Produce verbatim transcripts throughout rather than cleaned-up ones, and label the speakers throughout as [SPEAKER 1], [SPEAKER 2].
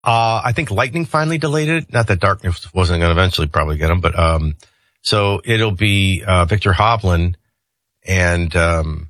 [SPEAKER 1] Uh, I think lightning finally delayed it. Not that darkness wasn't going to eventually probably get him, but, um, so it'll be, uh, Victor Hovland and, um,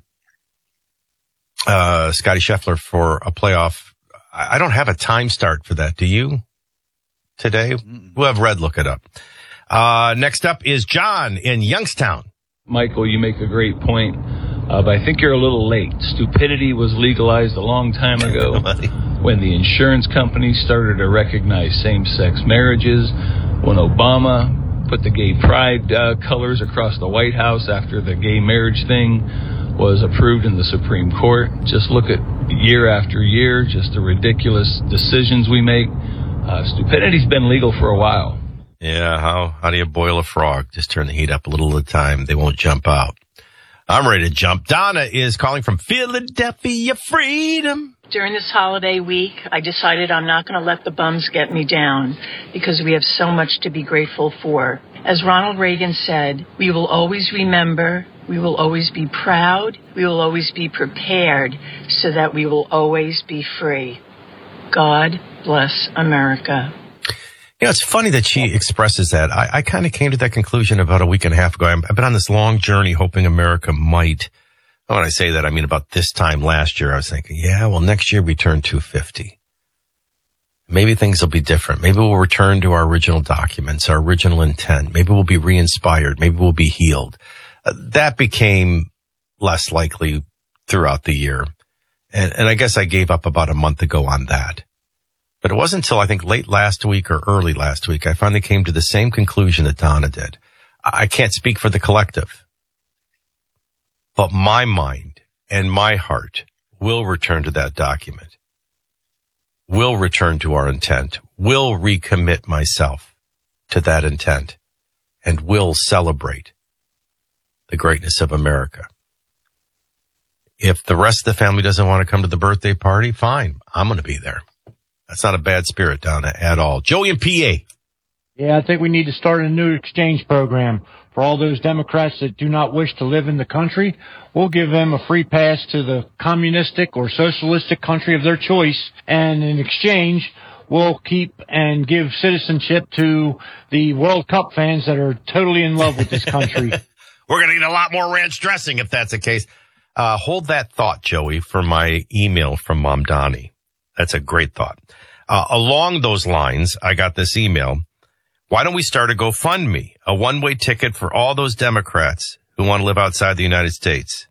[SPEAKER 1] uh, Scotty Scheffler for a playoff. I don't have a time start for that. Do you today? We'll have Red look it up. Uh, next up is John in Youngstown.
[SPEAKER 2] Michael, you make a great point, uh, but I think you're a little late. Stupidity was legalized a long time ago when the insurance companies started to recognize same-sex marriages, when Obama put the gay pride uh, colors across the White House after the gay marriage thing was approved in the Supreme Court. Just look at year after year, just the ridiculous decisions we make. Uh, stupidity's been legal for a while.
[SPEAKER 1] Yeah, how how do you boil a frog? Just turn the heat up a little at a time. They won't jump out. I'm ready to jump. Donna is calling from Philadelphia Freedom.
[SPEAKER 3] During this holiday week, I decided I'm not going to let the bums get me down because we have so much to be grateful for. As Ronald Reagan said, we will always remember, we will always be proud, we will always be prepared so that we will always be free. God bless America.
[SPEAKER 1] You know, it's funny that she expresses that. I, I kind of came to that conclusion about a week and a half ago. I've been on this long journey hoping America might. When I say that, I mean about this time last year, I was thinking, yeah, well, next year we turn two fifty. Maybe things will be different. Maybe we'll return to our original documents, our original intent. Maybe we'll be re-inspired. Maybe we'll be healed. Uh, that became less likely throughout the year. And, and I guess I gave up about a month ago on that. But it wasn't until I think late last week or early last week I finally came to the same conclusion that Donna did. I can't speak for the collective, but my mind and my heart will return to that document, will return to our intent, will recommit myself to that intent, and will celebrate the greatness of America. If the rest of the family doesn't want to come to the birthday party, fine, I'm going to be there. That's not a bad spirit, Donna, at all. Joey in P A.
[SPEAKER 4] Yeah, I think we need to start a new exchange program for all those Democrats that do not wish to live in the country. We'll give them a free pass to the communistic or socialistic country of their choice, and in exchange, we'll keep and give citizenship to the World Cup fans that are totally in love with this country.
[SPEAKER 1] We're going to get a lot more ranch dressing if that's the case. Uh, hold that thought, Joey, for my email from Mom Donnie. That's a great thought. Uh, along those lines, I got this email. Why don't we start a GoFundMe, a one-way ticket for all those Democrats who want to live outside the United States?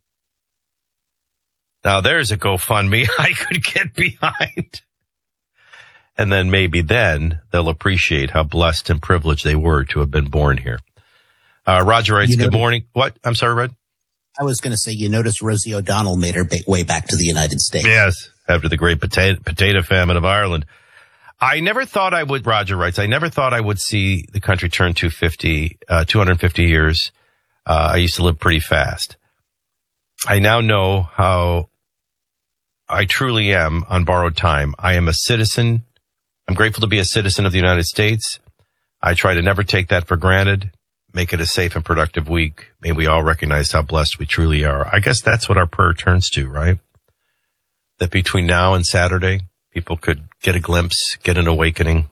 [SPEAKER 1] Now, there's a GoFundMe I could get behind. And then maybe then they'll appreciate how blessed and privileged they were to have been born here. Uh, Roger writes,
[SPEAKER 5] you know,
[SPEAKER 1] good morning. What? I'm sorry, Red?
[SPEAKER 5] I was going to say, you notice Rosie O'Donnell made her way back to the United States.
[SPEAKER 1] Yes, after the great potato, potato famine of Ireland. I never thought I would, Roger writes, I never thought I would see the country turn two hundred fifty, uh, two hundred fifty years. Uh, I used to live pretty fast. I now know how I truly am on borrowed time. I am a citizen. I'm grateful to be a citizen of the United States. I try to never take that for granted. Make it a safe and productive week. May we all recognize how blessed we truly are. I guess that's what our prayer turns to, right? That between now and Saturday, people could get a glimpse, get an awakening.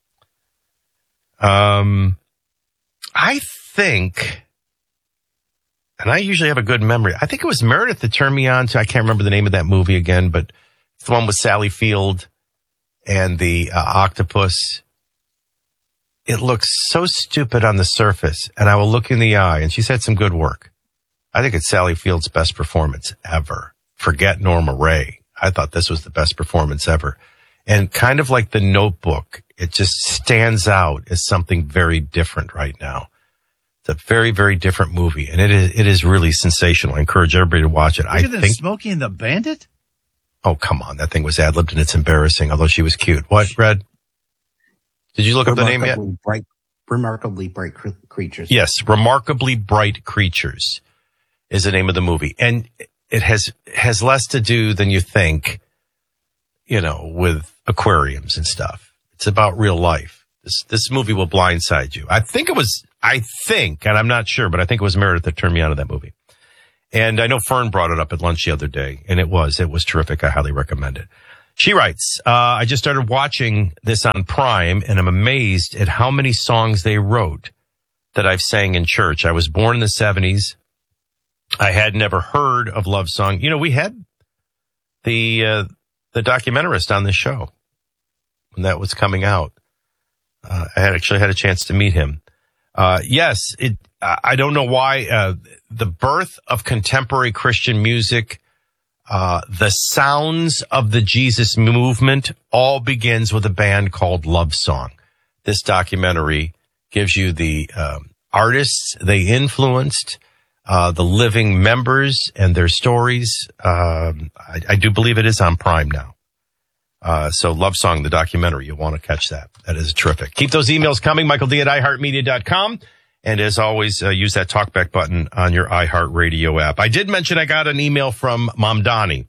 [SPEAKER 1] Um, I think, and I usually have a good memory. I think it was Meredith that turned me on to, I can't remember the name of that movie again, but it's the one with Sally Field and the uh, octopus. It looks so stupid on the surface, and I will look in the eye, and she said some good work. I think it's Sally Field's best performance ever. Forget Norma Ray. I thought this was the best performance ever. And kind of like The Notebook, it just stands out as something very different right now. It's a very, very different movie, and it is it is really sensational. I encourage everybody to watch it.
[SPEAKER 6] Look
[SPEAKER 1] I
[SPEAKER 6] at
[SPEAKER 1] think
[SPEAKER 6] Smokey and the Bandit?
[SPEAKER 1] Oh, come on. That thing was ad-libbed, and it's embarrassing, although she was cute. What, Red? Did you look up the name yet?
[SPEAKER 5] Bright, remarkably Bright cr- Creatures.
[SPEAKER 1] Yes, Remarkably Bright Creatures is the name of the movie. And it has has less to do than you think, you know, with aquariums and stuff. It's about real life. This this movie will blindside you. I think it was, I think, and I'm not sure, but I think it was Meredith that turned me on to that movie. And I know Fern brought it up at lunch the other day, and it was, it was terrific. I highly recommend it. She writes, uh, I just started watching this on Prime, and I'm amazed at how many songs they wrote that I've sang in church. I was born in the seventies. I had never heard of Love Song. You know, we had the uh, the documentarist on this show when that was coming out. Uh, I had actually had a chance to meet him. Uh, yes, it. I don't know why uh, the birth of contemporary Christian music, uh, the sounds of the Jesus movement, all begins with a band called Love Song. This documentary gives you the um, artists they influenced, uh, the living members and their stories. Um, I, I do believe it is on Prime now. Uh, so Love Song, the documentary, you'll want to catch that. That is terrific. Keep those emails coming, Michael D at i heart media dot com. And as always, uh, use that talkback button on your iHeartRadio app. I did mention I got an email from Mom Donnie.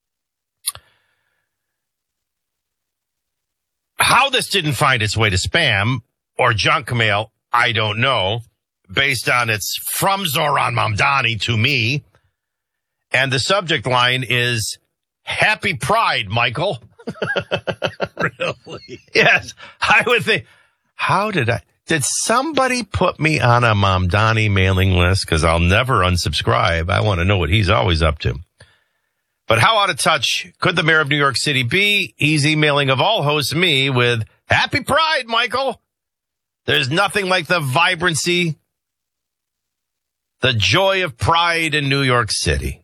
[SPEAKER 1] How this didn't find its way to spam or junk mail, I don't know, based on its from Zoran Mamdani to me. And the subject line is Happy Pride, Michael. Really? Yes. I would think, how did I, did somebody put me on a Mamdani mailing list? Because I'll never unsubscribe. I want to know what he's always up to. But how out of touch could the mayor of New York City be? He's emailing of all hosts me with Happy Pride, Michael. There's nothing like the vibrancy, the joy of pride in New York City.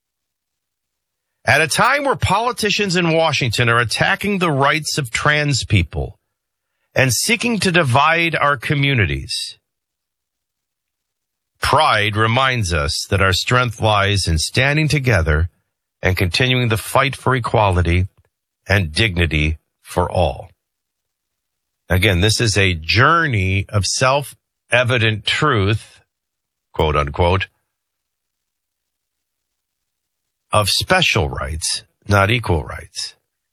[SPEAKER 1] At a time where politicians in Washington are attacking the rights of trans people and seeking to divide our communities, pride reminds us that our strength lies in standing together and continuing the fight for equality and dignity for all. Again, this is a journey of self-evident truth, quote unquote, of special rights, not equal rights.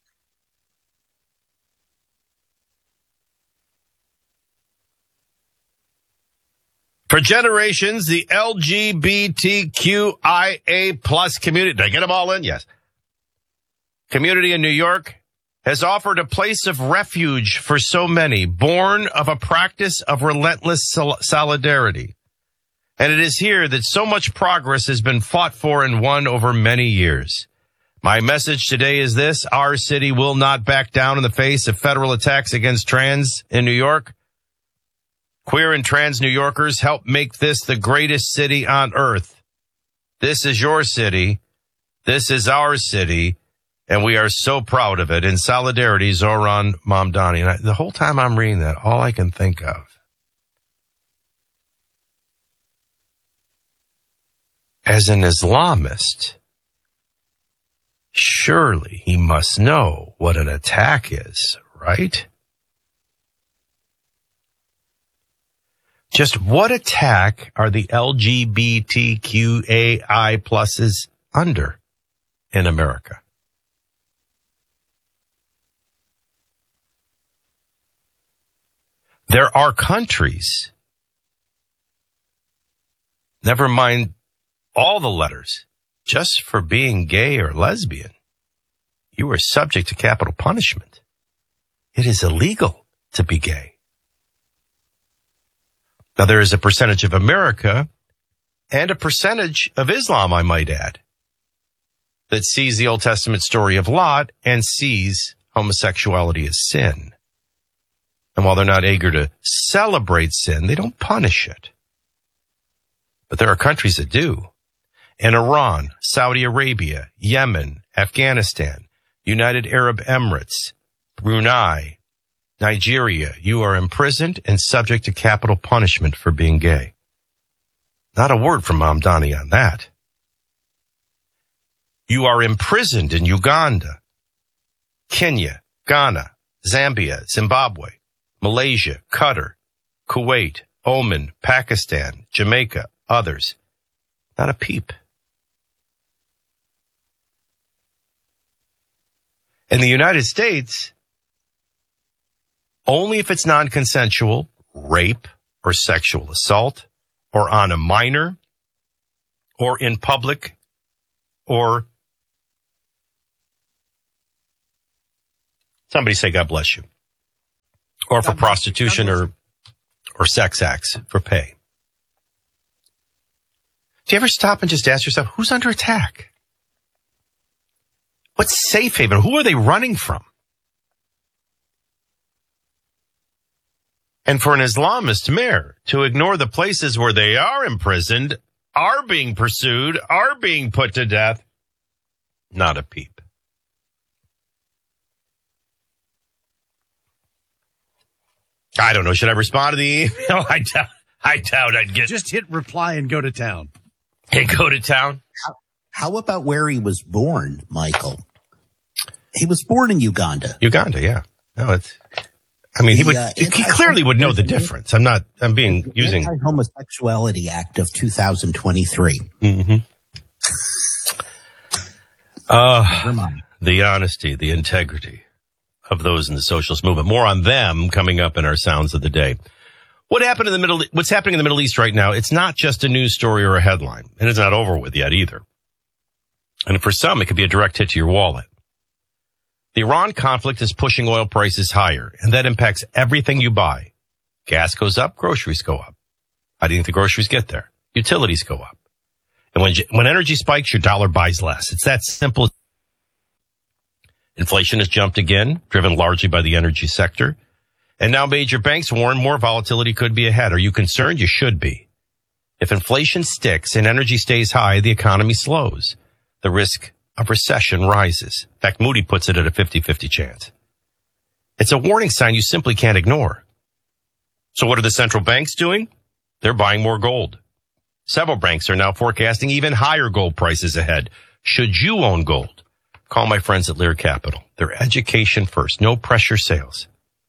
[SPEAKER 1] For generations, the L G B T Q I A plus community, did I get them all in? Yes. Community in New York has offered a place of refuge for so many, born of a practice of relentless sol- solidarity. And it is here that so much progress has been fought for and won over many years. My message today is this: our city will not back down in the face of federal attacks against trans in New York. Queer and trans New Yorkers help make this the greatest city on earth. This is your city. This is our city. And we are so proud of it. In solidarity, Zoran Mamdani. And I, the whole time I'm reading that, all I can think of, as an Islamist, surely he must know what an attack is, right? Just what attack are the L G B T Q A I pluses under in America? There are countries, never mind all the letters, just for being gay or lesbian, you are subject to capital punishment. It is illegal to be gay. Now, there is a percentage of America and a percentage of Islam, I might add, that sees the Old Testament story of Lot and sees homosexuality as sin. And while they're not eager to celebrate sin, they don't punish it. But there are countries that do. In Iran, Saudi Arabia, Yemen, Afghanistan, United Arab Emirates, Brunei, Nigeria, you are imprisoned and subject to capital punishment for being gay. Not a word from Mamdani on that. You are imprisoned in Uganda, Kenya, Ghana, Zambia, Zimbabwe, Malaysia, Qatar, Kuwait, Oman, Pakistan, Jamaica, others. Not a peep. In the United States, only if it's non-consensual, rape or sexual assault, or on a minor, or in public, or somebody say God bless you. Or for prostitution or or sex acts for pay. Do you ever stop and just ask yourself, who's under attack? What's safe haven? Who are they running from? And for an Islamist mayor to ignore the places where they are imprisoned, are being pursued, are being put to death, not a peep. I don't know. Should I respond to the email? I doubt, I doubt I'd get...
[SPEAKER 6] Just hit reply and go to town.
[SPEAKER 1] And go to town?
[SPEAKER 5] How, how about where he was born, Michael? He was born in Uganda.
[SPEAKER 1] Uganda, yeah. No, it's... I mean, he would. Uh, he clearly would know the difference. I'm not. I'm being using
[SPEAKER 5] Anti-Homosexuality Act of two thousand twenty-three.
[SPEAKER 1] Mm-hmm. Uh, the honesty, the integrity of those in the socialist movement. More on them coming up in our Sounds of the Day. What happened in the Middle? What's happening in the Middle East right now? It's not just a news story or a headline, and it's not over with yet either. And for some, it could be a direct hit to your wallet. The Iran conflict is pushing oil prices higher, and that impacts everything you buy. Gas goes up, groceries go up. How do you think the groceries get there? Utilities go up. And when when energy spikes, your dollar buys less. It's that simple. Inflation has jumped again, driven largely by the energy sector. And now major banks warn more volatility could be ahead. Are you concerned? You should be. If inflation sticks and energy stays high, the economy slows. The risk of recession rises. In fact, Moody puts it at a fifty-fifty chance. It's a warning sign you simply can't ignore. So what are the central banks doing? They're buying more gold. Several banks are now forecasting even higher gold prices ahead. Should you own gold? Call my friends at Lear Capital. They're education first, no pressure sales.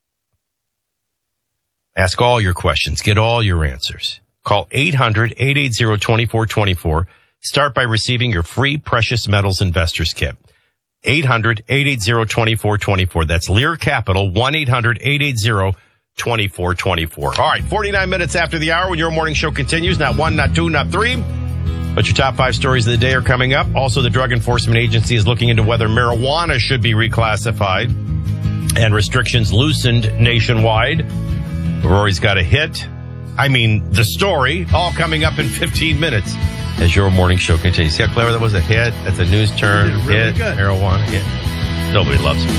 [SPEAKER 1] Ask all your questions. Get all your answers. Call eight hundred, eight eight zero, two four two four. Start by receiving your free Precious Metals Investors Kit. eight hundred, eight eight zero, two four two four. That's Lear Capital, one eight hundred, eight eight zero, two four two four. All right, forty-nine minutes after the hour when your morning show continues. Not one, not two, not three. But your top five stories of the day are coming up. Also, the Drug Enforcement Agency is looking into whether marijuana should be reclassified and restrictions loosened nationwide. Rory's got a hit. I mean, the story, all coming up in fifteen minutes. As your morning show continues. See how clever that was? A hit. That's a news turn. Really hit. Good. Marijuana hit. Nobody loves it.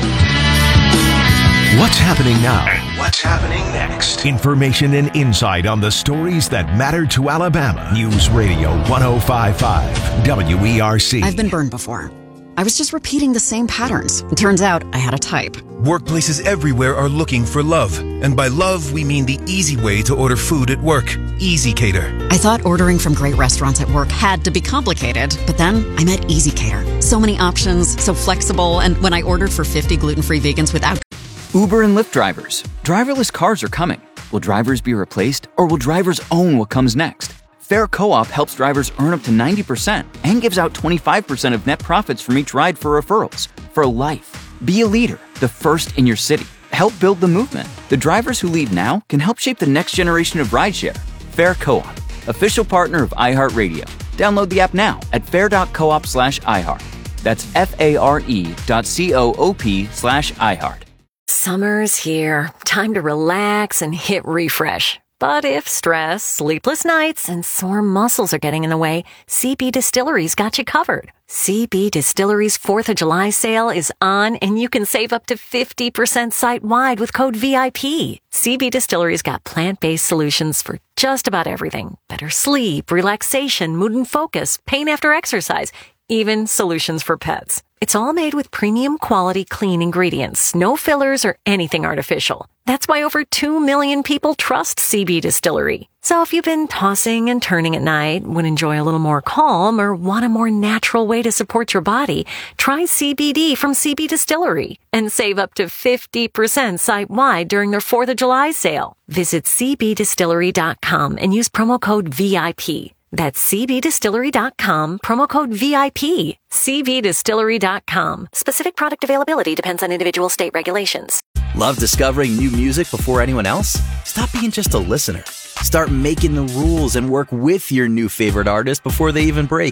[SPEAKER 7] What's happening now? And what's happening next? Information and insight on the stories that matter to Alabama. News Radio one oh five point five W E R C.
[SPEAKER 8] I've been burned before. I was just repeating the same patterns. It turns out I had a type.
[SPEAKER 9] Workplaces everywhere are looking for love. And by love, we mean the easy way to order food at work. Easy Cater.
[SPEAKER 8] I thought ordering from great restaurants at work had to be complicated. But then I met Easy Cater. So many options, so flexible. And when I ordered for fifty gluten-free vegans without...
[SPEAKER 10] Uber and Lyft drivers. Driverless cars are coming. Will drivers be replaced, or will drivers own what comes next? Fair Co-op helps drivers earn up to ninety percent and gives out twenty-five percent of net profits from each ride for referrals. For life. Be a leader, the first in your city. Help build the movement. The drivers who lead now can help shape the next generation of rideshare. Fair Co-op, official partner of iHeartRadio. Download the app now at fair.coop slash iHeart. That's F-A-R-E dot C-O-O-P slash iHeart.
[SPEAKER 11] Summer's here. Time to relax and hit refresh. But if stress, sleepless nights, and sore muscles are getting in the way, C B Distillery's got you covered. C B Distillery's fourth of July sale is on, and you can save up to fifty percent site-wide with code V I P. C B Distillery's got plant-based solutions for just about everything. Better sleep, relaxation, mood and focus, pain after exercise, even solutions for pets. It's all made with premium quality clean ingredients, no fillers or anything artificial. That's why over two million people trust C B Distillery. So if you've been tossing and turning at night, would enjoy a little more calm, or want a more natural way to support your body, try C B D from C B Distillery and save up to fifty percent site-wide during their fourth of July sale. Visit C B distillery dot com and use promo code V I P. That's C B distillery dot com, promo code V I P. C B distillery dot com. Specific product availability depends on individual state regulations.
[SPEAKER 12] Love discovering new music before anyone else? Stop being just a listener. Start making the rules and work with your new favorite artist before they even break.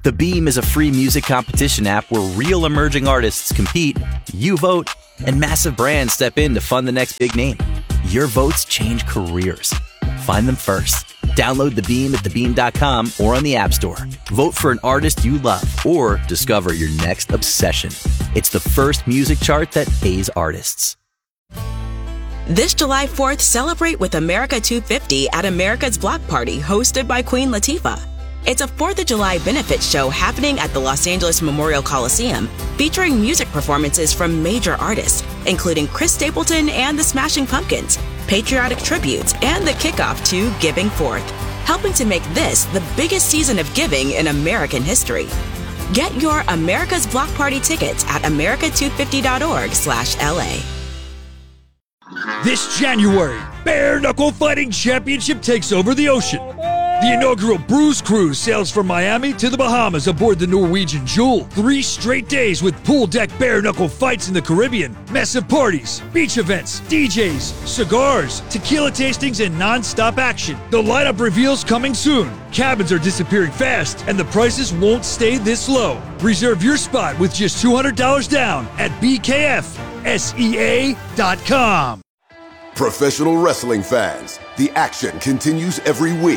[SPEAKER 12] The Beam is a free music competition app where real emerging artists compete, you vote, and massive brands step in to fund the next big name. Your votes change careers. Find them first. Download The Beam at the beam dot com or on the App Store. Vote for an artist you love or discover your next obsession. It's the first music chart that pays artists.
[SPEAKER 13] This July fourth, celebrate with America two fifty at America's Block Party, hosted by Queen Latifah. It's a fourth of July benefit show happening at the Los Angeles Memorial Coliseum, featuring music performances from major artists, including Chris Stapleton and the Smashing Pumpkins, patriotic tributes, and the kickoff to Giving Forth, helping to make this the biggest season of giving in American history. Get your America's Block Party tickets at america two fifty dot org slash L A.
[SPEAKER 14] This January, Bare Knuckle Fighting Championship takes over the ocean. The inaugural Bruise Cruise sails from Miami to the Bahamas aboard the Norwegian Jewel. Three straight days with pool deck bare knuckle fights in the Caribbean, massive parties, beach events, D Js, cigars, tequila tastings, and non-stop action. The lineup reveals coming soon. Cabins are disappearing fast, and the prices won't stay this low. Reserve your spot with just two hundred dollars down at b k f s e a dot com.
[SPEAKER 15] Professional wrestling fans, the action continues every week.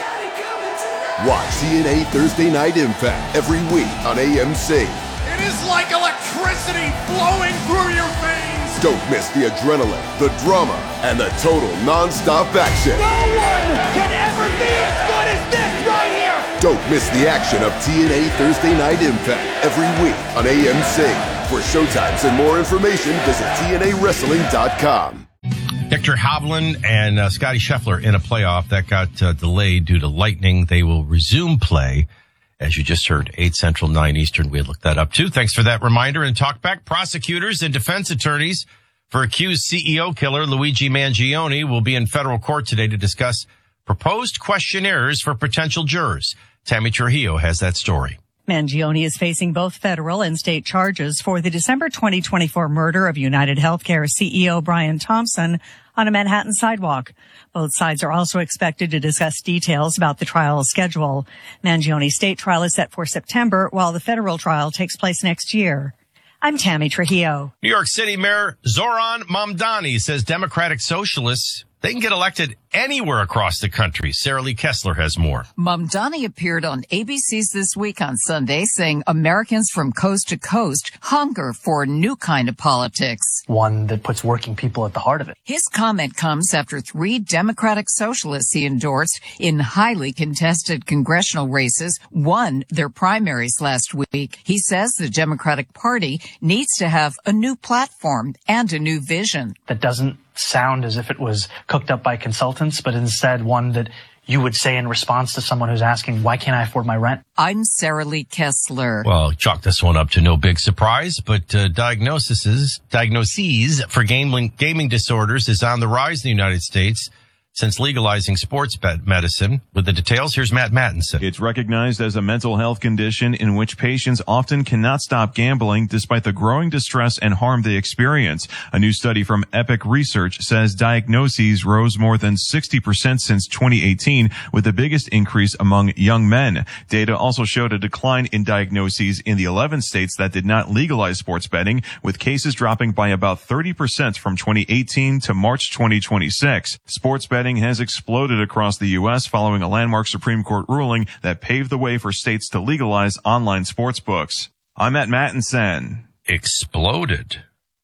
[SPEAKER 15] Watch T N A Thursday Night Impact every week on A M C.
[SPEAKER 16] It is like electricity flowing through your veins.
[SPEAKER 15] Don't miss the adrenaline, the drama, and the total non-stop action.
[SPEAKER 16] No one can ever be as good as this right here.
[SPEAKER 15] Don't miss the action of T N A Thursday Night Impact every week on A M C. For showtimes and more information, visit T N A wrestling dot com.
[SPEAKER 1] Victor Hovland and uh, Scotty Scheffler in a playoff that got uh, delayed due to lightning. They will resume play, as you just heard, eight Central, nine Eastern. We had looked that up too. Thanks for that reminder. And talkback, prosecutors and defense attorneys for accused C E O killer Luigi Mangione will be in federal court today to discuss proposed questionnaires for potential jurors. Tammy Trujillo has that story.
[SPEAKER 17] Mangione is facing both federal and state charges for the December twenty twenty-four murder of United Healthcare C E O Brian Thompson on a Manhattan sidewalk. Both sides are also expected to discuss details about the trial schedule. Mangione's state trial is set for September, while the federal trial takes place next year. I'm Tammy Trujillo.
[SPEAKER 1] New York City Mayor Zoran Mamdani says Democratic Socialists, they can get elected anywhere across the country. Sarah Lee Kessler has more.
[SPEAKER 18] Mamdani appeared on A B C's This Week on Sunday saying Americans from coast to coast hunger for a new kind of politics.
[SPEAKER 19] One that puts working people at the heart of it.
[SPEAKER 18] His comment comes after three Democratic Socialists he endorsed in highly contested congressional races won their primaries last week. He says the Democratic Party needs to have a new platform and a new vision.
[SPEAKER 19] That doesn't sound as if it was cooked up by consultants, but instead one that you would say in response to someone who's asking, why can't I afford my rent?
[SPEAKER 18] I'm Sarah Lee Kessler.
[SPEAKER 1] Well, chalk this one up to no big surprise, but uh, diagnoses, diagnoses for gaming, gaming disorders is on the rise in the United States since legalizing sports medicine. With the details, here's Matt Mattinson.
[SPEAKER 20] It's recognized as a mental health condition in which patients often cannot stop gambling despite the growing distress and harm they experience. A new study from Epic Research says diagnoses rose more than sixty percent since twenty eighteen, with the biggest increase among young men. Data also showed a decline in diagnoses in the eleven states that did not legalize sports betting, with cases dropping by about thirty percent from twenty eighteen to March twenty twenty-six. Sports betting has exploded across the U S following a landmark Supreme Court ruling that paved the way for states to legalize online sports books. I'm Matt Mattinson.
[SPEAKER 1] Exploded.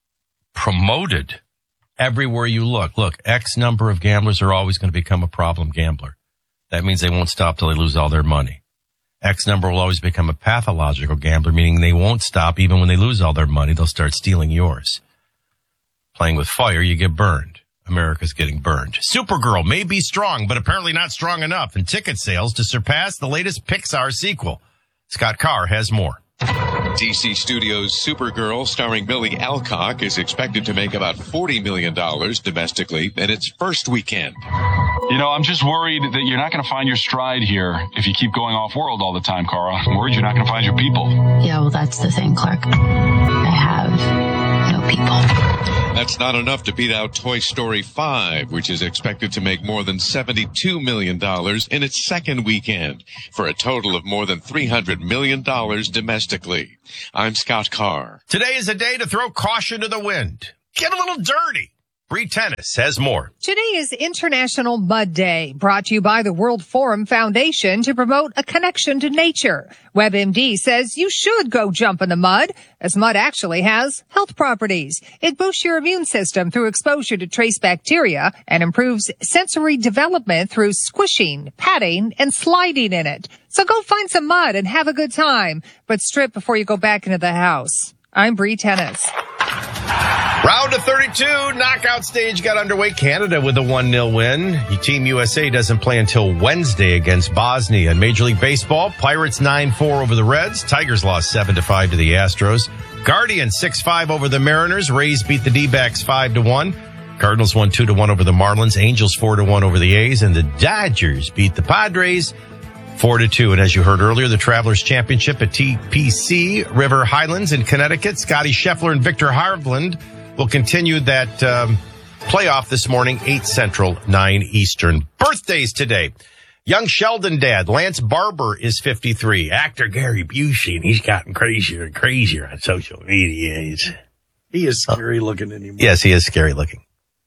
[SPEAKER 1] Promoted. Everywhere you look. Look, X number of gamblers are always going to become a problem gambler. That means they won't stop till they lose all their money. X number will always become a pathological gambler, meaning they won't stop even when they lose all their money. They'll start stealing yours. Playing with fire, you get burned. America's getting burned. Supergirl may be strong, but apparently not strong enough in ticket sales to surpass the latest Pixar sequel. Scott Carr has more.
[SPEAKER 21] D C Studios' Supergirl, starring Millie Alcock, is expected to make about forty million dollars domestically in its first weekend.
[SPEAKER 22] You know, I'm just worried that you're not going to find your stride here if you keep going off-world all the time, Cara. I'm worried you're not going to find your people.
[SPEAKER 23] Yeah, well, that's the thing, Clark. I have no people.
[SPEAKER 21] That's not enough to beat out Toy Story five, which is expected to make more than seventy-two million dollars in its second weekend, for a total of more than three hundred million dollars domestically. I'm Scott Carr.
[SPEAKER 1] Today is a day to throw caution to the wind. Get a little dirty. Bree Tennis has more.
[SPEAKER 2] Today is International Mud Day, brought to you by the World Forum Foundation to promote a connection to nature. WebMD says you should go jump in the mud, as mud actually has health properties. It boosts your immune system through exposure to trace bacteria and improves sensory development through squishing, patting, and sliding in it. So go find some mud and have a good time, but strip before you go back into the house. I'm Bree Tennis.
[SPEAKER 1] Round of thirty-two, knockout stage got underway. Canada with a one nil win. Team U S A doesn't play until Wednesday against Bosnia. In Major League Baseball, Pirates nine four over the Reds. Tigers lost seven to five to the Astros. Guardians six five over the Mariners. Rays beat the D-backs five to one. Cardinals won two to one over the Marlins. Angels four to one over the A's. And the Dodgers beat the Padres four to two. And as you heard earlier, the Travelers Championship at T P C River Highlands in Connecticut. Scotty Scheffler and Victor Hovland will continue that um, playoff this morning, eight Central, nine Eastern. Birthdays today. Young Sheldon dad, Lance Barber, is fifty-three. Actor Gary Busey, and he's gotten crazier and crazier on social media. He's,
[SPEAKER 6] he is scary uh, looking anymore.
[SPEAKER 1] Yes, he is scary looking.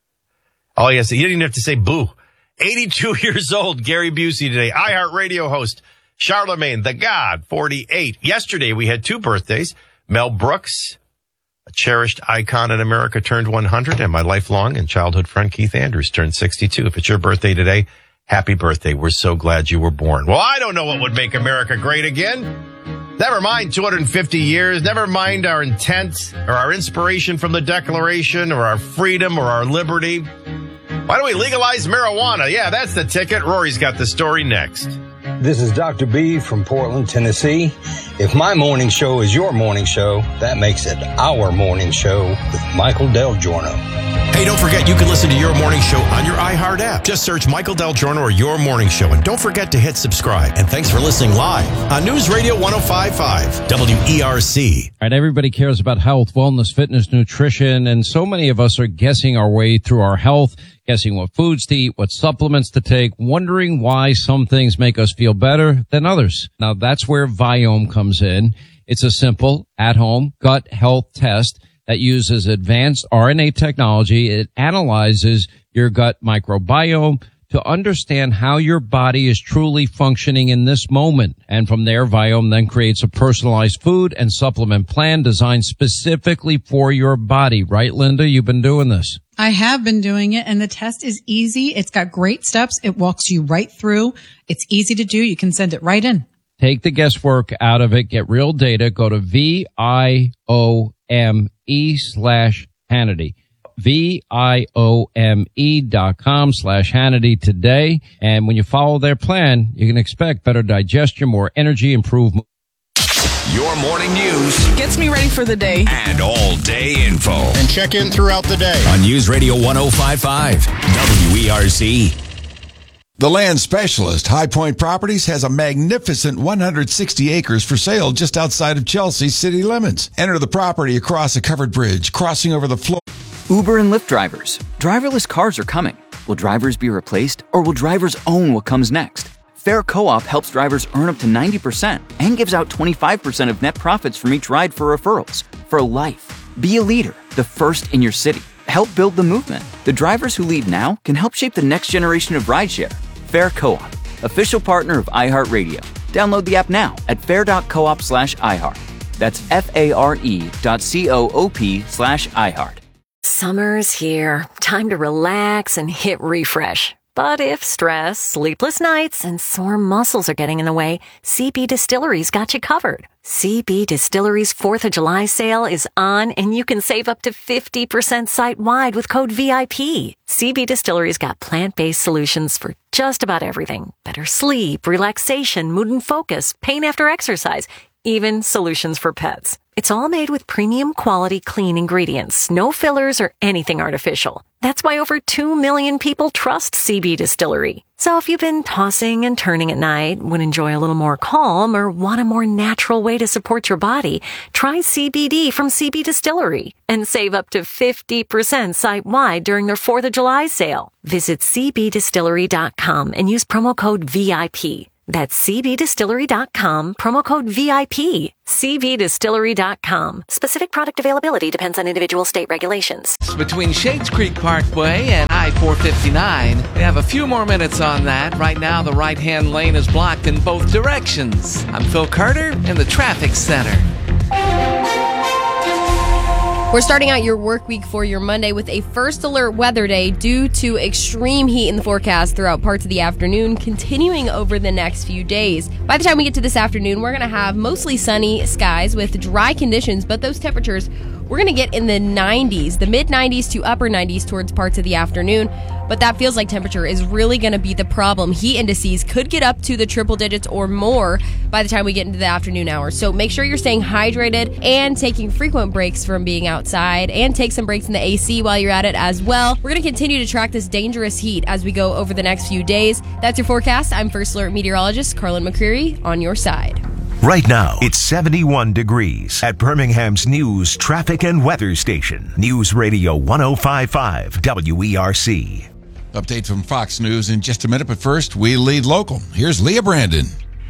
[SPEAKER 1] Oh, yes, he didn't even have to say boo. eighty-two years old, Gary Busey today. iHeartRadio host, Charlemagne the God, forty-eight. Yesterday, we had two birthdays. Mel Brooks, a cherished icon in America, turned one hundred, and my lifelong and childhood friend Keith Andrews turned sixty-two. If it's your birthday today, happy birthday. We're so glad you were born. Well, I don't know what would make America great again. Never mind two hundred fifty years. Never mind our intent or our inspiration from the Declaration or our freedom or our liberty. Why don't we legalize marijuana? Yeah, that's the ticket. Rory's got the story next.
[SPEAKER 3] This is Doctor B from Portland, Tennessee. If my morning show is your morning show, that makes it our morning show with Michael Del Giorno.
[SPEAKER 1] Hey, don't forget you can listen to Your Morning Show on your iHeart app. Just search Michael Del Giorno or Your Morning Show, and don't forget to hit subscribe. And thanks for listening live on News Radio one oh five point five W E R C.
[SPEAKER 23] All right, everybody cares about health, wellness, fitness, nutrition, and so many of us are guessing our way through our health, guessing what foods to eat, what supplements to take, wondering why some things make us feel better than others. Now, that's where Viome comes in. It's a simple, at-home gut health test that uses advanced R N A technology. It analyzes your gut microbiome to understand how your body is truly functioning in this moment. And from there, Viome then creates a personalized food and supplement plan designed specifically for your body. Right, Linda? You've been doing this.
[SPEAKER 24] I have been doing it, and the test is easy. It's got great steps. It walks you right through. It's easy to do. You can send it right in.
[SPEAKER 23] Take the guesswork out of it. Get real data. Go to V I O M E slash Hannity. V I O M E dot com slash Hannity today. And when you follow their plan, you can expect better digestion, more energy, improvement.
[SPEAKER 7] Your morning news
[SPEAKER 25] gets me ready for the day
[SPEAKER 7] and all day info.
[SPEAKER 26] And check in throughout the day
[SPEAKER 7] on News Radio one oh five point five W E R C.
[SPEAKER 27] The land specialist, High Point Properties, has a magnificent one hundred sixty acres for sale just outside of Chelsea's city limits. Enter the property across a covered bridge, crossing over the floor.
[SPEAKER 10] Uber and Lyft drivers. Driverless cars are coming. Will drivers be replaced, or will drivers own what comes next? Fair Co-op helps drivers earn up to ninety percent and gives out twenty-five percent of net profits from each ride for referrals. For life. Be a leader, the first in your city. Help build the movement. The drivers who lead now can help shape the next generation of rideshare. Fair Co-op, official partner of iHeartRadio. Download the app now at fair.coop slash iHeart. That's F-A-R-E dot C-O-O-P slash iHeart.
[SPEAKER 11] Summer's here. Time to relax and hit refresh. But if stress, sleepless nights, and sore muscles are getting in the way, C B Distillery's got you covered. C B Distillery's fourth of July sale is on, and you can save up to fifty percent site-wide with code V I P. C B Distillery's got plant-based solutions for just about everything. Better sleep, relaxation, mood and focus, pain after exercise, even solutions for pets. It's all made with premium quality clean ingredients, no fillers or anything artificial. That's why over two million people trust C B Distillery. So if you've been tossing and turning at night, would enjoy a little more calm, or want a more natural way to support your body, try C B D from C B Distillery and save up to fifty percent site-wide during their fourth of July sale. Visit c b distillery dot com and use promo code V I P. That's c b distillery dot com, promo code V I P. c b distillery dot com. Specific product availability depends on individual state regulations.
[SPEAKER 4] Between Shades Creek Parkway and I four fifty-nine, we have a few more minutes on that. Right now, the right-hand lane is blocked in both directions. I'm Phil Carter in the Traffic Center.
[SPEAKER 5] We're starting out your work week for your Monday with a first alert weather day due to extreme heat in the forecast throughout parts of the afternoon, continuing over the next few days. By the time we get to this afternoon, we're going to have mostly sunny skies with dry conditions, but those temperatures we're going to get in the nineties, the mid nineties to upper nineties towards parts of the afternoon. But that feels like temperature is really going to be the problem. Heat indices could get up to the triple digits or more by the time we get into the afternoon hours. So make sure you're staying hydrated and taking frequent breaks from being outside, and take some breaks in the A C while you're at it as well. We're going to continue to track this dangerous heat as we go over the next few days. That's your forecast. I'm First Alert Meteorologist Carlin McCreary on your side.
[SPEAKER 7] Right now, it's seventy-one degrees at Birmingham's News, Traffic, and Weather Station. News Radio one oh five point five W E R C.
[SPEAKER 27] Update from Fox News in just a minute, but first, we lead local. Here's Leah Brandon.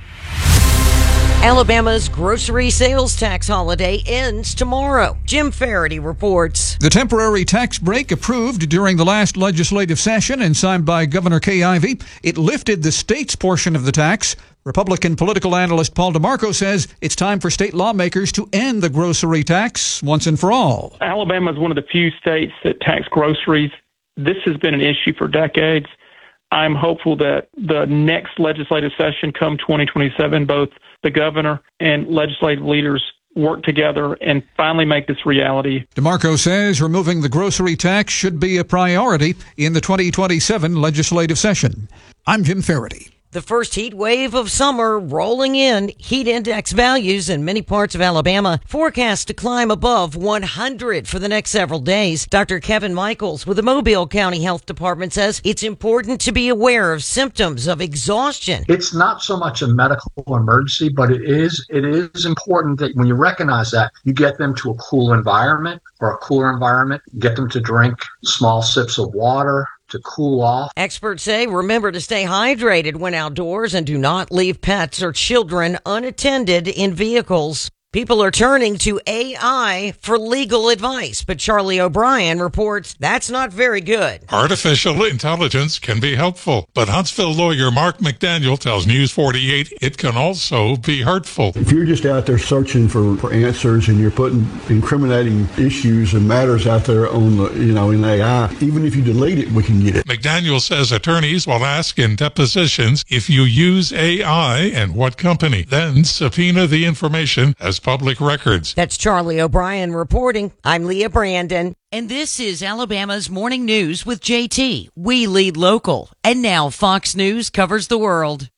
[SPEAKER 8] Alabama's grocery sales tax holiday ends tomorrow. Jim Faraday reports.
[SPEAKER 9] The temporary tax break approved during the last legislative session and signed by Governor Kay Ivey, it lifted the state's portion of the tax. Republican political analyst Paul DeMarco says it's time for state lawmakers to end the grocery tax once and for all.
[SPEAKER 12] Alabama is one of the few states that tax groceries. This has been an issue for decades. I'm hopeful that the next legislative session, come twenty twenty-seven, both the governor and legislative leaders work together and finally make this reality.
[SPEAKER 9] DeMarco says removing the grocery tax should be a priority in the twenty twenty-seven legislative session. I'm Jim Faraday.
[SPEAKER 8] The first heat wave of summer rolling in. Heat index values in many parts of Alabama forecast to climb above one hundred for the next several days. Doctor Kevin Michaels with the Mobile County Health Department says it's important to be aware of symptoms of exhaustion.
[SPEAKER 13] It's not so much a medical emergency, but it is it is important that when you recognize that, you get them to a cool environment or a cooler environment, get them to drink small sips of water to cool off.
[SPEAKER 8] Experts say remember to stay hydrated when outdoors and do not leave pets or children unattended in vehicles. People are turning to A I for legal advice, but Charlie O'Brien reports that's not very good.
[SPEAKER 25] Artificial intelligence can be helpful, but Huntsville lawyer Mark McDaniel tells News forty-eight it can also be hurtful.
[SPEAKER 28] If you're just out there searching for, for answers and you're putting incriminating issues and matters out there on the, you know, in A I, even if you delete it, we can get it.
[SPEAKER 25] McDaniel says attorneys will ask in depositions if you use A I and what company, then subpoena the information as public records.
[SPEAKER 8] That's Charlie O'Brien reporting. I'm Leah Brandon. And this is Alabama's Morning News with J T. We lead local. And now Fox News covers the world.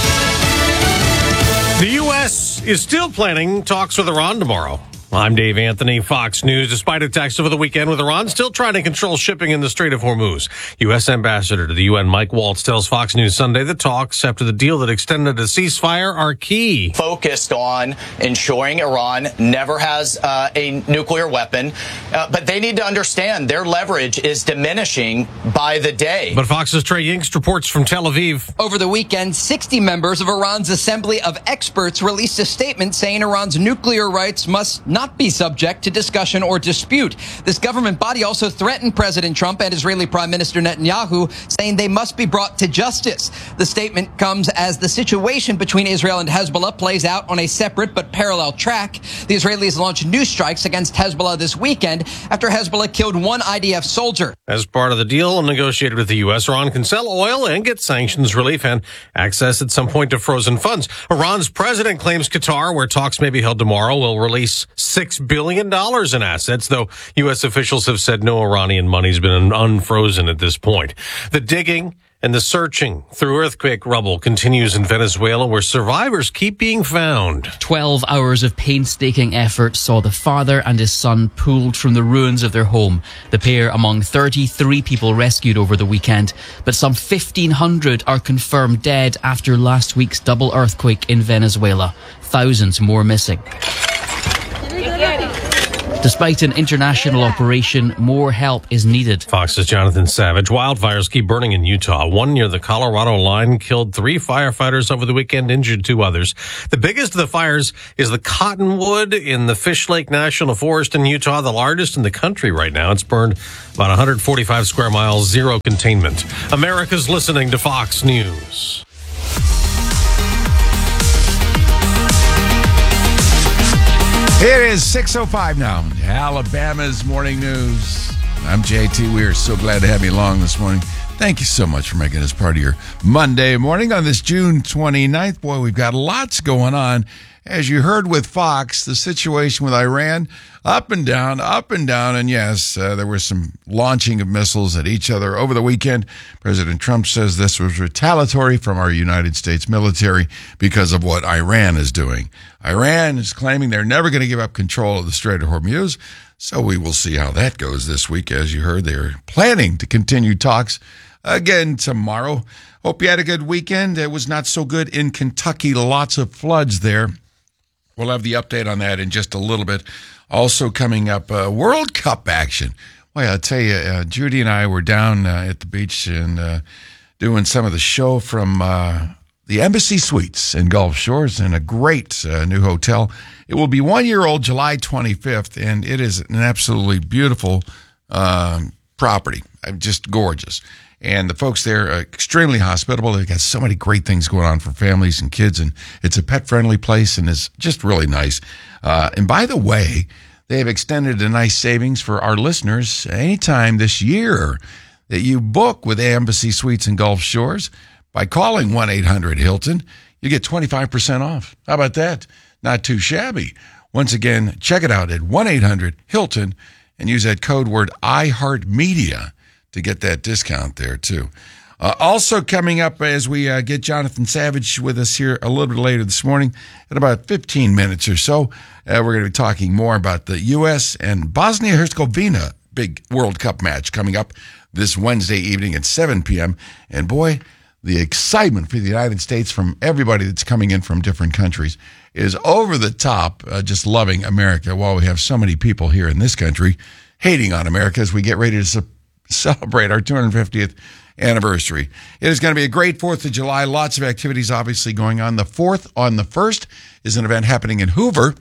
[SPEAKER 29] The U S is still planning talks with Iran tomorrow. I'm Dave Anthony, Fox News. Despite attacks over the weekend with Iran still trying to control shipping in the Strait of Hormuz, U S Ambassador to the U N Mike Waltz tells Fox News Sunday the talks after the deal that extended a ceasefire are key.
[SPEAKER 30] Focused on ensuring Iran never has uh, a nuclear weapon, uh, but they need to understand their leverage is diminishing by the day.
[SPEAKER 29] But Fox's Trey Yingst reports from Tel Aviv.
[SPEAKER 31] Over the weekend, sixty members of Iran's Assembly of Experts released a statement saying Iran's nuclear rights must not be subject to discussion or dispute. This government body also threatened President Trump and Israeli Prime Minister Netanyahu, saying they must be brought to justice. The statement comes as the situation between Israel and Hezbollah plays out on a separate but parallel track. The Israelis launched new strikes against Hezbollah this weekend after Hezbollah killed one I D F soldier.
[SPEAKER 29] As part of the deal negotiated with the U S, Iran can sell oil and get sanctions relief and access at some point to frozen funds. Iran's president claims Qatar, where talks may be held tomorrow, will release six billion dollars in assets, though U S officials have said no Iranian money's been unfrozen at this point. The digging And the searching through earthquake rubble continues in Venezuela, where survivors keep being found.
[SPEAKER 2] Twelve hours of painstaking effort saw the father and his son pulled from the ruins of their home. The pair among thirty-three people rescued over the weekend, but some fifteen hundred are confirmed dead after last week's double earthquake in Venezuela. Thousands more missing. Despite an international operation, more help is needed.
[SPEAKER 29] Fox's Jonathan Savage. Wildfires keep burning in Utah. One near the Colorado line killed three firefighters over the weekend, injured two others. The biggest of the fires is the Cottonwood in the Fish Lake National Forest in Utah, the largest in the country right now. It's burned about one hundred forty-five square miles, zero containment. America's listening to Fox News.
[SPEAKER 27] It is six oh five now. Alabama's Morning News. I'm J T. We are so glad to have you along this morning. Thank you so much for making this part of your Monday morning on this June twenty-ninth. Boy, we've got lots going on. As you heard with Fox, the situation with Iran, up and down, up and down. And yes, uh, there was some launching of missiles at each other over the weekend. President Trump says this was retaliatory from our United States military because of what Iran is doing. Iran is claiming they're never going to give up control of the Strait of Hormuz. So we will see how that goes this week. As you heard, they're planning to continue talks again tomorrow. Hope you had a good weekend. It was not so good in Kentucky. Lots of floods there. We'll have the update on that in just a little bit. Also coming up, uh, World Cup action. Well, I'll tell you, uh, Judy and I were down uh, at the beach and uh, doing some of the show from uh, the Embassy Suites in Gulf Shores in a great uh, new hotel. It will be one year old July twenty-fifth, and it is an absolutely beautiful uh, property. Just gorgeous. And the folks there are extremely hospitable. They've got so many great things going on for families and kids, and it's a pet-friendly place, and it's just really nice. Uh, and by the way, they have extended a nice savings for our listeners anytime this year that you book with Embassy Suites in Gulf Shores by calling one eight hundred Hilton. You get twenty-five percent off. How about that? Not too shabby. Once again, check it out at one eight hundred Hilton and use that code word iHeartMedia to get that discount there, too. Uh, also coming up as we uh, get Jonathan Savage with us here a little bit later this morning, in about fifteen minutes or so, uh, we're going to be talking more about the U S and Bosnia-Herzegovina big World Cup match coming up this Wednesday evening at seven p.m. And boy, the excitement for the United States from everybody that's coming in from different countries is over the top, uh, just loving America, while we have so many people here in this country hating on America as we get ready to su- celebrate our two hundred fiftieth anniversary. It is going to be a great fourth of July. Lots of activities obviously going on. The fourth on the first is an event happening in Hoover.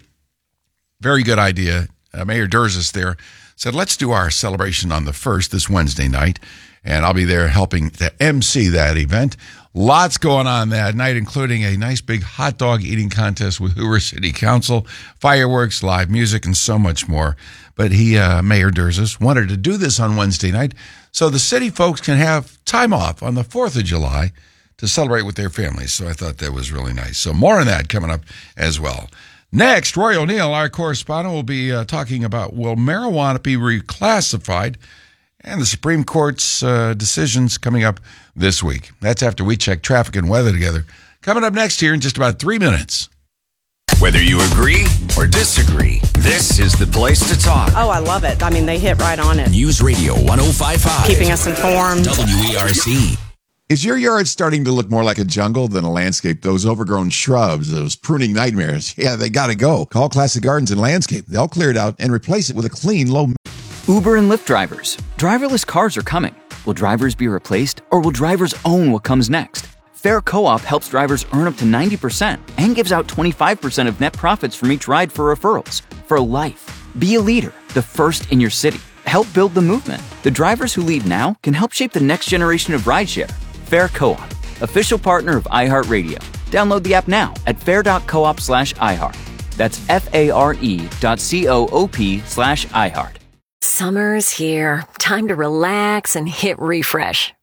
[SPEAKER 27] Very good idea. Uh, Mayor Durzis there said, let's do our celebration on the first this Wednesday night. And I'll be there helping to emcee that event. Lots going on that night, including a nice big hot dog eating contest with Hoover City Council, fireworks, live music, and so much more. But he, uh, Mayor Durzis, wanted to do this on Wednesday night so the city folks can have time off on the fourth of July to celebrate with their families. So I thought that was really nice. So more on that coming up as well. Next, Roy O'Neill, our correspondent, will be uh, talking about will marijuana be reclassified and the Supreme Court's uh, decisions coming up this week. That's after we check traffic and weather together. Coming up next here in just about three minutes.
[SPEAKER 7] Whether you agree or disagree, this is the place to talk.
[SPEAKER 6] Oh, I love it. I mean, they hit right on it.
[SPEAKER 7] News Radio one oh five point five.
[SPEAKER 6] Keeping us informed.
[SPEAKER 7] W E R C.
[SPEAKER 14] Is your yard starting to look more like a jungle than a landscape? Those overgrown shrubs, those pruning nightmares, yeah, they got to go. Call Classic Gardens and Landscape. They'll clear it out and replace it with a clean, low...
[SPEAKER 10] Uber and Lyft drivers. Driverless cars are coming. Will drivers be replaced, or will drivers own what comes next? Fair Co-op helps drivers earn up to ninety percent and gives out twenty-five percent of net profits from each ride for referrals. For life. Be a leader, the first in your city. Help build the movement. The drivers who lead now can help shape the next generation of rideshare. Fair Co-op, official partner of iHeartRadio. Download the app now at fair.coop slash iHeart. That's F-A-R-E dot C-O-O-P slash iHeart.
[SPEAKER 11] Summer's here. Time to relax and hit refresh.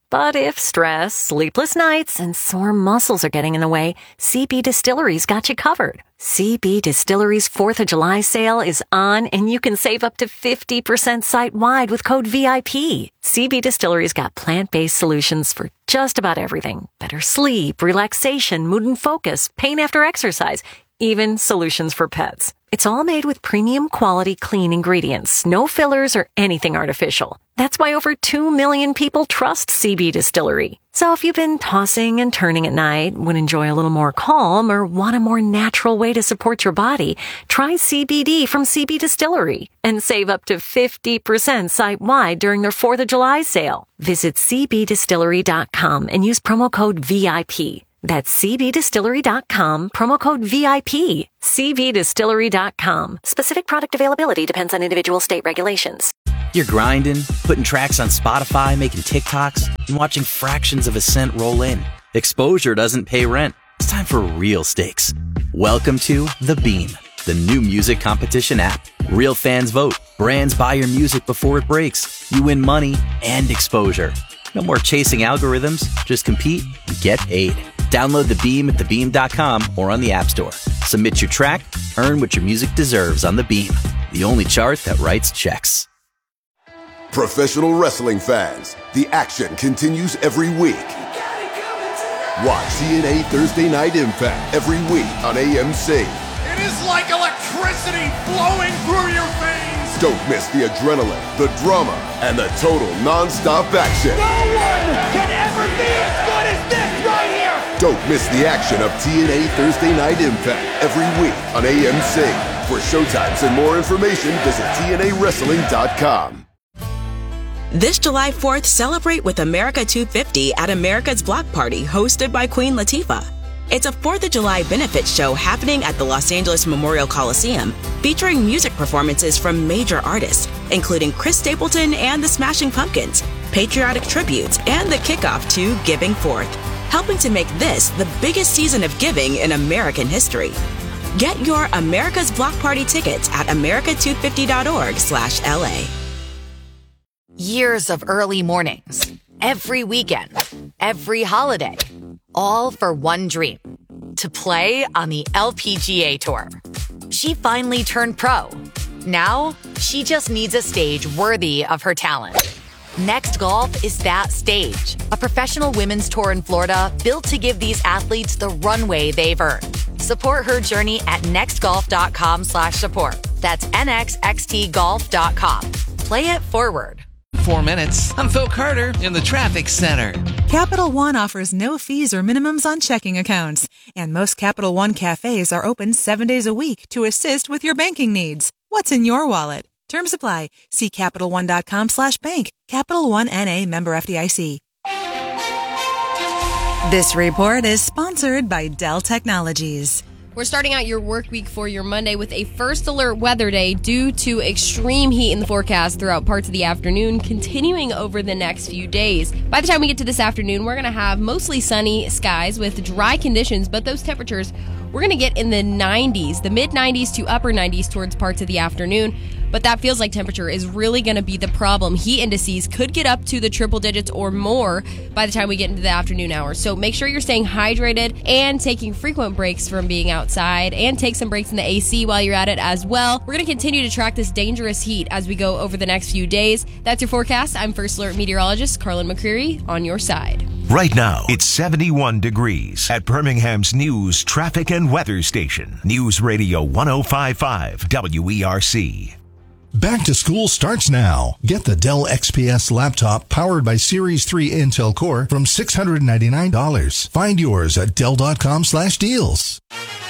[SPEAKER 11] But if stress, sleepless nights, and sore muscles are getting in the way, C B Distillery's got you covered. C B Distillery's fourth of July sale is on, and you can save up to fifty percent site-wide with code V I P. C B Distillery's got plant-based solutions for just about everything. Better sleep, relaxation, mood and focus, pain after exercise, even solutions for pets. It's all made with premium quality clean ingredients, no fillers or anything artificial. That's why over two million people trust C B Distillery. So if you've been tossing and turning at night, would enjoy a little more calm, or want a more natural way to support your body, try C B D from C B Distillery and save up to fifty percent site-wide during their fourth of July sale. Visit c b distillery dot com and use promo code V I P. That's c b distillery dot com, promo code V I P. c b distillery dot com. Specific product availability depends on individual state regulations.
[SPEAKER 1] You're grinding, putting tracks on Spotify, making TikToks, and watching fractions of a cent roll in. Exposure doesn't pay rent. It's time for real stakes. Welcome to The Beam, the new music competition app. Real fans vote. Brands buy your music before it breaks. You win money and exposure. No more chasing algorithms. Just compete and get paid. Download The Beam at the beam dot com or on the App Store. Submit your track, earn what your music deserves on The Beam, the only chart that writes checks.
[SPEAKER 3] Professional wrestling fans, the action continues every week. Watch T N A Thursday Night Impact every week on A M C.
[SPEAKER 15] It is like electricity flowing through your veins.
[SPEAKER 3] Don't miss the adrenaline, the drama, and the total non-stop action.
[SPEAKER 15] No one can ever be as good as this right here.
[SPEAKER 3] Don't miss the action of T N A Thursday Night Impact every week on A M C. For showtimes and more information, visit T N A wrestling dot com.
[SPEAKER 16] This July fourth, celebrate with America two fifty at America's Block Party, hosted by Queen Latifah. It's a fourth of July benefit show happening at the Los Angeles Memorial Coliseum, featuring music performances from major artists, including Chris Stapleton and the Smashing Pumpkins, patriotic tributes, and the kickoff to Giving Forth, helping to make this the biggest season of giving in American history. Get your America's Block Party tickets at america two fifty dot org slash L A.
[SPEAKER 17] Years of early mornings, every weekend, every holiday, all for one dream, to play on the L P G A Tour. She finally turned pro. Now, she just needs a stage worthy of her talent. Next Golf is that stage, a professional women's tour in Florida built to give these athletes the runway they've earned. Support her journey at nextgolf.com slash support. That's N X X T golf dot com. Play it forward.
[SPEAKER 4] Four minutes. I'm Phil Carter in the traffic center.
[SPEAKER 18] Capital One offers no fees or minimums on checking accounts, and most Capital One cafes are open seven days a week to assist with your banking needs. What's in your wallet? Terms apply. See Capital One dot com slash bank. Capital One N A, member F D I C. This report is sponsored by Dell Technologies.
[SPEAKER 5] We're starting out your work week for your Monday with a first alert weather day due to extreme heat in the forecast throughout parts of the afternoon, continuing over the next few days. By the time we get to this afternoon, we're going to have mostly sunny skies with dry conditions, but those temperatures, we're going to get in the nineties, the mid nineties to upper nineties towards parts of the afternoon. But that feels like temperature is really going to be the problem. Heat indices could get up to the triple digits or more by the time we get into the afternoon hours. So make sure you're staying hydrated and taking frequent breaks from being outside, and take some breaks in the A C while you're at it as well. We're going to continue to track this dangerous heat as we go over the next few days. That's your forecast. I'm First Alert Meteorologist Carlin McCreary on your side.
[SPEAKER 7] Right now, it's seventy-one degrees at Birmingham's News Traffic and Weather Station. News Radio one oh five point five W E R C.
[SPEAKER 19] Back to school starts now. Get the Dell X P S laptop powered by Series three Intel Core from six hundred ninety-nine dollars. Find yours at Dell dot com slash deals.